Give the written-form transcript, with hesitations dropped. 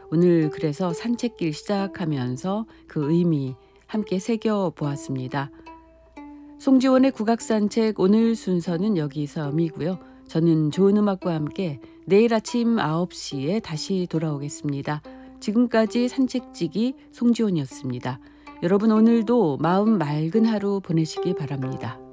오늘 그래서 산책길 시작하면서 그 의미 함께 새겨보았습니다. 송지원의 국악산책 오늘 순서는 여기서미고요. 저는 좋은 음악과 함께 내일 아침 9시에 다시 돌아오겠습니다. 지금까지 산책지기 송지원이었습니다. 여러분 오늘도 마음 맑은 하루 보내시기 바랍니다.